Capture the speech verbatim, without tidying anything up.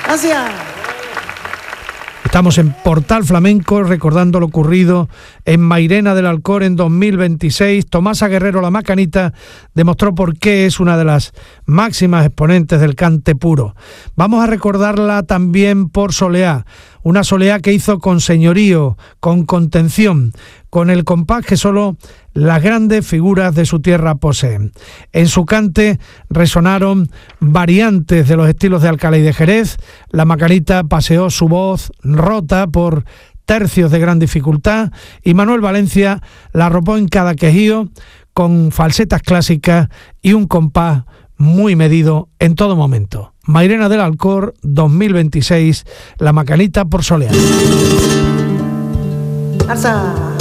Gracias. Estamos en Portal Flamenco recordando lo ocurrido en Mairena del Alcor en dos mil veintiséis. Tomasa Guerrero, la Macanita, demostró por qué es una de las máximas exponentes del cante puro. Vamos a recordarla también por Soleá, una Soleá que hizo con señorío, con contención, con el compás que solo las grandes figuras de su tierra poseen. En su cante resonaron variantes de los estilos de Alcalá y de Jerez. La Macanita paseó su voz rota por tercios de gran dificultad y Manuel Valencia la arropó en cada quejío con falsetas clásicas y un compás muy medido en todo momento. Mairena del Alcor dos mil veintiséis, La Macanita por Soleá. Alza.